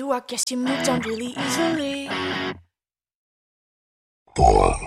I guess you moved on really easily. Boy.